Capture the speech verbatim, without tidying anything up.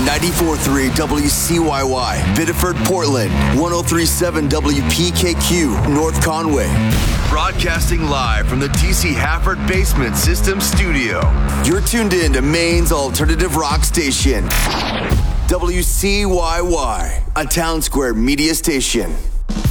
ninety-four point three W C Y Y, Biddeford, Portland, one oh three point seven W P K Q, North Conway. Broadcasting live from the T C Hafford Basement System Studio. You're tuned in to Maine's alternative rock station, W C Y Y, a Town Square media station.